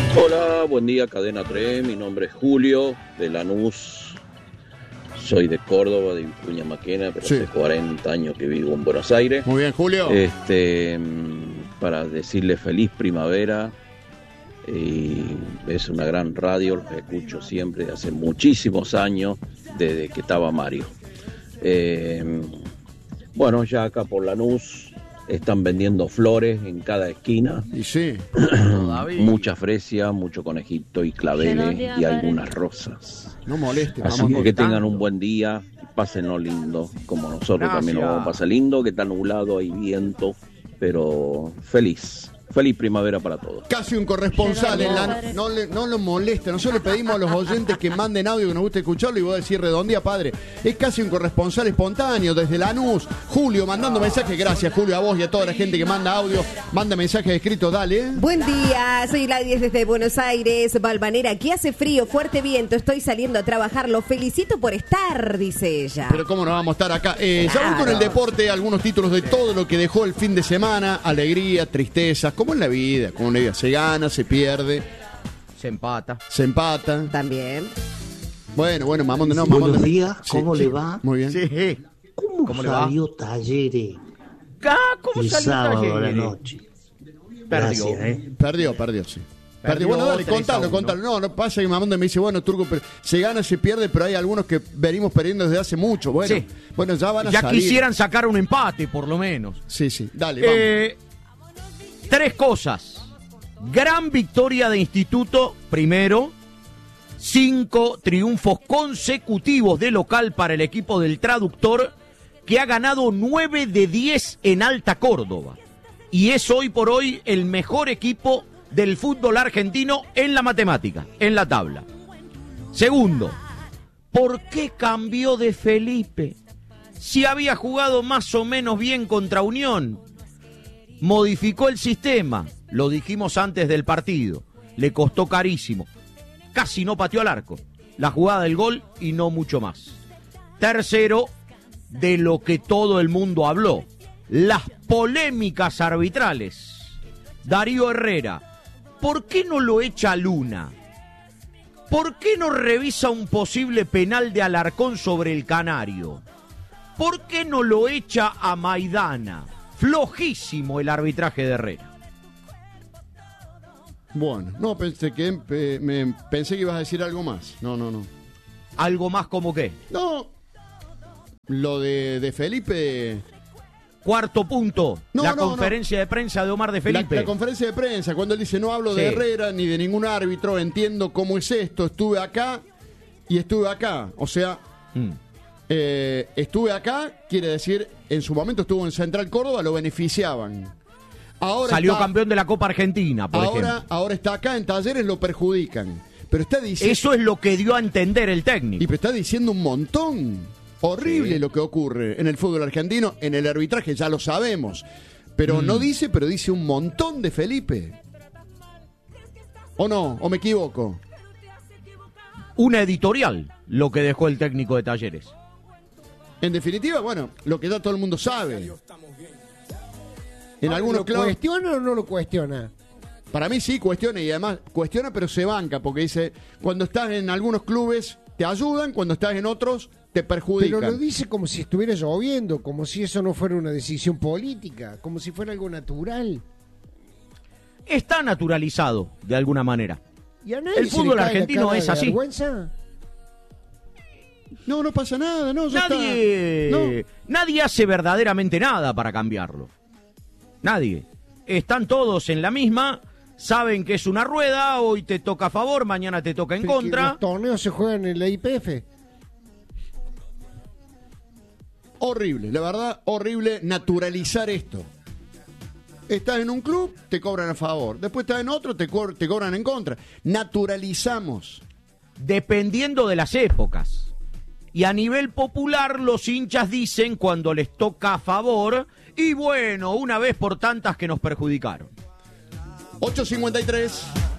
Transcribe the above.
Hola, buen día, Cadena 3. Mi nombre es Julio, de Lanús. Soy de Córdoba, de Vicuña Maquena, pero hace 40 años que vivo en Buenos Aires. Muy bien, Julio. Para decirle feliz primavera. Y es una gran radio, los escucho siempre, de hace muchísimos años, desde que estaba Mario. Bueno, ya acá por Lanús están vendiendo flores en cada esquina. Y sí. Mucha fresia, mucho conejito y claveles y algunas rosas. No moleste. Así que tengan un buen día, pásenlo lindo, como nosotros también lo vamos a pasar lindo, que está nublado, hay viento, pero feliz. Feliz primavera para todos. Casi un corresponsal en la... No lo molesta. Nosotros le pedimos a los oyentes que manden audio, que nos guste escucharlo, y vos decís redondía, padre. Es casi un corresponsal espontáneo desde Lanús. Julio mandando mensajes. Gracias, Julio, a vos y a toda la gente que manda audio. Manda mensajes escritos, dale. Buen día, soy Gladys desde Buenos Aires, Valvanera. Aquí hace frío, fuerte viento. Estoy saliendo a trabajar. Lo felicito por estar, dice ella. Pero cómo no vamos a estar acá. Ya voy con el deporte, algunos títulos de todo lo que dejó el fin de semana. Alegría, tristeza. Como en la vida, se gana, se pierde, se empata. También. Bueno, mamón, no, mamón. Buenos días, ¿cómo le va? Muy bien. Sí. ¿Cómo salió Talleres? ¿Cómo el salió sábado Talleres? a la noche? Perdió. Perdió, sí. Bueno, dale, contalo. No pasa que mamón me dice, bueno, Turco, pero se gana, se pierde, pero hay algunos que venimos perdiendo desde hace mucho. Bueno, sí. Bueno, ya van a ya salir. Quisieran sacar un empate, por lo menos. Sí, dale, vamos. 3 cosas. Gran victoria de Instituto, primero. 5 triunfos consecutivos de local para el equipo del Traductor, que ha ganado 9 de 10 en Alta Córdoba. Y es hoy por hoy el mejor equipo del fútbol argentino en la matemática, en la tabla. Segundo, ¿por qué cambió de Felipe? Si había jugado más o menos bien contra Unión. Modificó el sistema, lo dijimos antes del partido, le costó carísimo, casi no pateó al arco, la jugada del gol y no mucho más. Tercero, de lo que todo el mundo habló, las polémicas arbitrales. Darío Herrera, ¿por qué no lo echa Luna? ¿Por qué no revisa un posible penal de Alarcón sobre el Canario? ¿Por qué no lo echa a Maidana? Flojísimo el arbitraje de Herrera. Bueno, no, pensé que ibas a decir algo más. No. ¿Algo más como qué? No, lo de Felipe. Cuarto punto, conferencia de prensa de Omar de Felipe. La conferencia de prensa, cuando él dice, no hablo de Herrera ni de ningún árbitro, entiendo cómo es esto, estuve acá y estuve acá. O sea... estuve acá, quiere decir, en su momento estuvo en Central Córdoba, lo beneficiaban. Ahora salió campeón de la Copa Argentina, por ejemplo. Ahora está acá en Talleres, lo perjudican. Pero está diciendo... Eso es lo que dio a entender el técnico. Y pero está diciendo un montón. Horrible lo que ocurre en el fútbol argentino, en el arbitraje, ya lo sabemos. Pero no dice, pero dice un montón de Felipe. ¿O no? ¿O me equivoco? Una editorial, lo que dejó el técnico de Talleres. En definitiva, bueno, lo que ya todo el mundo sabe. En algunos ¿Lo cuestiona o no lo cuestiona? Para mí sí cuestiona, y además cuestiona, pero se banca, porque dice, cuando estás en algunos clubes te ayudan, cuando estás en otros te perjudican. Pero lo dice como si estuviera lloviendo, como si eso no fuera una decisión política, como si fuera algo natural. Está naturalizado, de alguna manera. ¿Y a nadie el fútbol argentino es así. Vergüenza? No pasa nada, Nadie hace verdaderamente nada para cambiarlo. Nadie. Están todos en la misma, saben que es una rueda, hoy te toca a favor, mañana te toca en contra. Los torneos se juegan en la IPF. Horrible, la verdad, horrible naturalizar esto. Estás en un club, te cobran a favor. Después estás en otro, te cobran en contra. Naturalizamos. Dependiendo de las épocas. Y a nivel popular, los hinchas dicen cuando les toca a favor, y bueno, una vez por tantas que nos perjudicaron. 8:53.